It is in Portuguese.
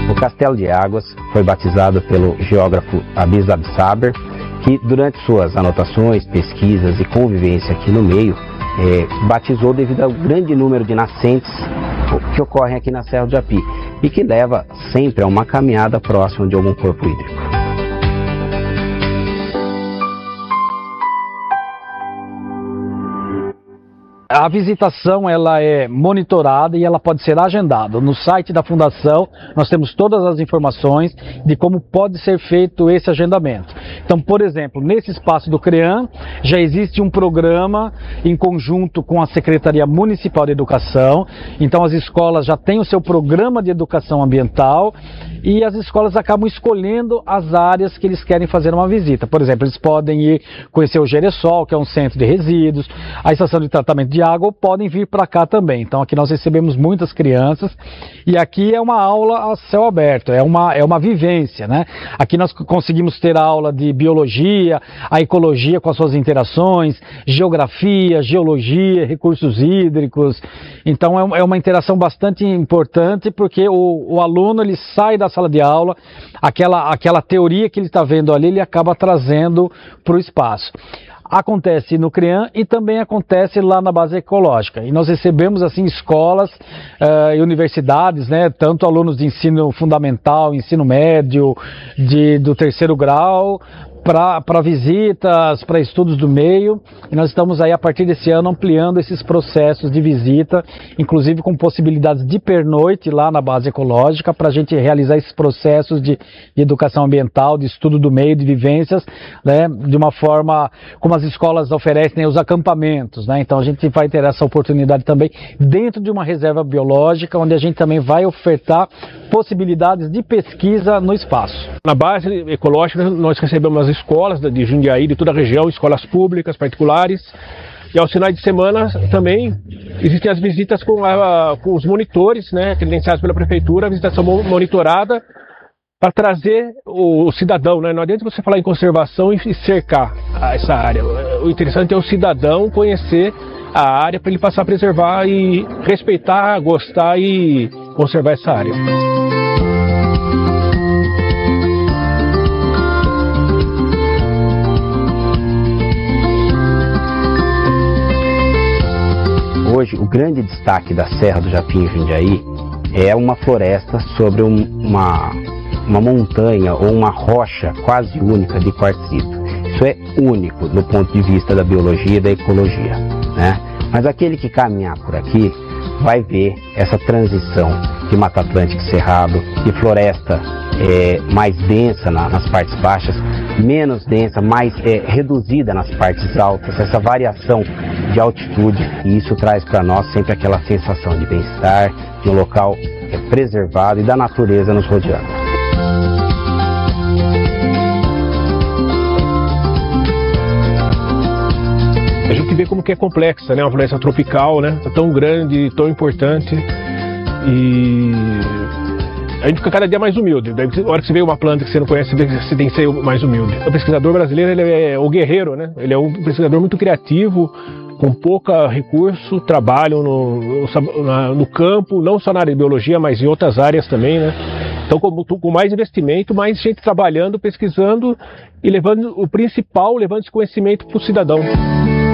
O Castelo de Águas foi batizado pelo geógrafo Abis Absaber, que durante suas anotações, pesquisas e convivência aqui no meio, batizou devido ao grande número de nascentes que ocorrem aqui na Serra do Japi e que leva sempre a uma caminhada próxima de algum corpo hídrico. A visitação ela é monitorada e ela pode ser agendada. No site da Fundação nós temos todas as informações de como pode ser feito esse agendamento. Então, por exemplo, nesse espaço do CREAM já existe um programa em conjunto com a Secretaria Municipal de Educação. Então as escolas já têm o seu programa de educação ambiental e as escolas acabam escolhendo as áreas que eles querem fazer uma visita. Por exemplo, eles podem ir conhecer o Geresol, que é um centro de resíduos, a estação de tratamento de água, ou podem vir para cá também. Então aqui nós recebemos muitas crianças e aqui é uma aula a céu aberto, é uma vivência, né? Aqui nós conseguimos ter a aula de biologia, a ecologia com as suas interações, geografia, geologia, recursos hídricos. Então é uma interação bastante importante porque o aluno ele sai da sala de aula, aquela teoria que ele está vendo ali, ele acaba trazendo para o espaço. Acontece no CREAM e também acontece lá na base ecológica. E nós recebemos assim escolas e universidades, né, tanto alunos de ensino fundamental, ensino médio, do terceiro grau, para visitas, para estudos do meio, e nós estamos aí a partir desse ano ampliando esses processos de visita, inclusive com possibilidades de pernoite lá na base ecológica, para a gente realizar esses processos de educação ambiental, de estudo do meio, de vivências, né, de uma forma como as escolas oferecem os acampamentos, né? Então a gente vai ter essa oportunidade também dentro de uma reserva biológica, onde a gente também vai ofertar possibilidades de pesquisa no espaço. Na base ecológica nós recebemos as escolas de Jundiaí, de toda a região, escolas públicas, particulares, e aos finais de semana também existem as visitas com os monitores, né, credenciados pela prefeitura, a visitação monitorada para trazer o cidadão, né? Não adianta você falar em conservação e cercar essa área. O interessante é o cidadão conhecer a área para ele passar a preservar e respeitar, gostar e conservar essa área. Hoje, o grande destaque da Serra do Japi em Jundiaí é uma floresta sobre uma montanha ou uma rocha quase única de quartzito. Isso é único do ponto de vista da biologia e da ecologia, né? Mas aquele que caminhar por aqui vai ver essa transição de Mata Atlântica e Cerrado, de floresta mais densa nas partes baixas, menos densa, mais reduzida nas partes altas, essa variação de altitude, e isso traz para nós sempre aquela sensação de bem-estar, de um local preservado e da natureza nos rodeando. A gente vê como que é complexa, né? Uma floresta tropical, né? Tão grande, tão importante, e a gente fica cada dia mais humilde. Daí, na hora que você vê uma planta que você não conhece, você tem que ser mais humilde. O pesquisador brasileiro, ele é o guerreiro, né? Ele é um pesquisador muito criativo, com pouco recurso, trabalham no campo, não só na área de biologia, mas em outras áreas também, né? Então, com mais investimento, mais gente trabalhando, pesquisando e levando o principal, levando esse conhecimento para o cidadão.